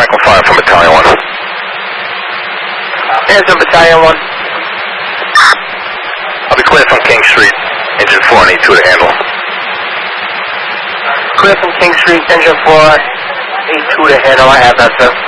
back on fire from Battalion 1. Answer Battalion 1. I'll be clear from King Street, engine 4 and E2 to handle. Clear from King Street, engine 4, E2 to handle. I have that, sir.